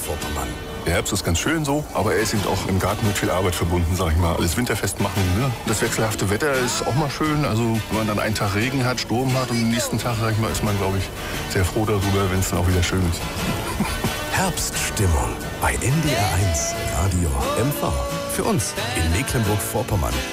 Mecklenburg-Vorpommern. Der Herbst ist ganz schön so, aber er ist eben auch im Garten mit viel Arbeit verbunden, sag ich mal. Alles winterfest machen, ne? Das wechselhafte Wetter ist auch mal schön. Also wenn man dann einen Tag Regen hat, Sturm hat und am nächsten Tag, sag ich mal, ist man, glaube ich, sehr froh darüber, wenn es dann auch wieder schön ist. Herbststimmung bei NDR 1 Radio MV. Für uns in Mecklenburg-Vorpommern.